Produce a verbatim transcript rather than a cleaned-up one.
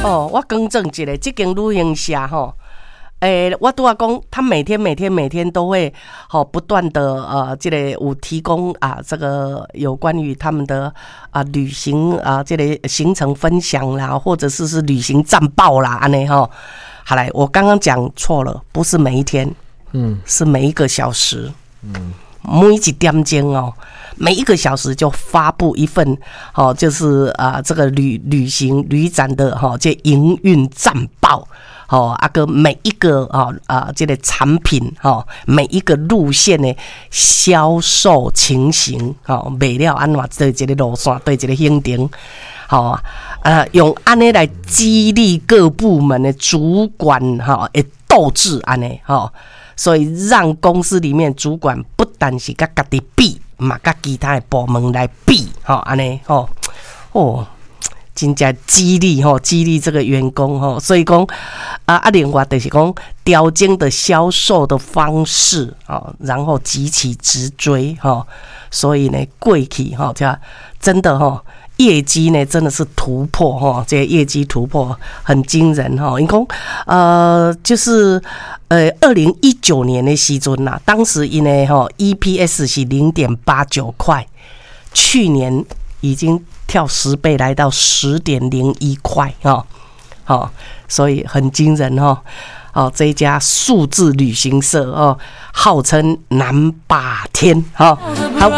哦，我更正一下，这间旅行社吼。诶、欸，我拄仔讲，他每天每天每天都会好不断的呃，这个有提供啊，这个有关于他们的啊旅行啊，这个行程分享啦，或者是是旅行战报啦，安尼哈。好来，我刚刚讲错了，不是每一天，嗯，是每一个小时，嗯，每一点钟哦，每一个小时就发布一份哦，就是啊这个旅旅行旅展的哈、哦，这营运战报。哦，啊个每一个哦啊，这个产品哦，每一个路线的销售情形哦，卖了安怎对这个路线对这个行程，好、哦、啊，用安尼来激励各部门的主管哈，诶斗志安尼哈，所以让公司里面主管不但是甲家己比，嘛甲其他的部门来比，哈安尼哦哦。真正激励吼，激励这个员工吼，所以讲啊啊，另外就是讲调整的销售的方式哦，然后急起直追哈，所以呢，过去哈，这真的哈，业绩呢真的是突破哈，这个业绩突破很惊人哈。因讲呃，就是呃，二零一九年的时阵呐，当时因为哈 E P S 是零点八九块，去年已经跳十倍来到十点零一块哦，哦，所以很惊人哦。哦，这一家数字旅行社哦，号称南霸天哦，好。